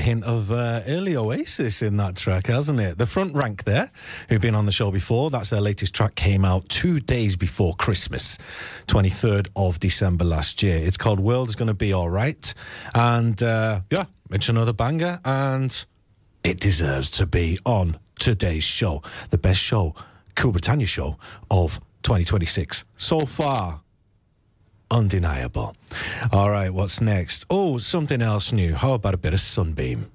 hint of early Oasis in that track, hasn't it? The front rank there, who've been on the show before, that's their latest track, came out 2 days before Christmas, 23rd of December last year. It's called World's Gonna Be Alright. And yeah, it's another banger, and it deserves to be on today's show. The best show, Cool Britannia show of 2026 so far. Undeniable. All right, what's next? Oh, something else new. How about a bit of Sunbeam?